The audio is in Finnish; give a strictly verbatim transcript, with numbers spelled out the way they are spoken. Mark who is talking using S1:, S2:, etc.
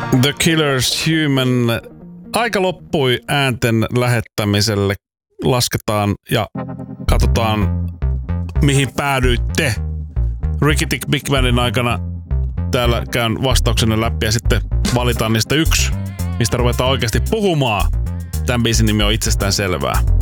S1: The Killer's Human. Aika loppui äänten lähettämiselle. Lasketaan ja katsotaan, mihin päädyitte. Ricky Tick Big Bandin aikana täällä käyn vastauksenne läpi ja sitten valitaan niistä yksi, mistä ruvetaan oikeasti puhumaan. Tämän biisin nimi on itsestään selvää.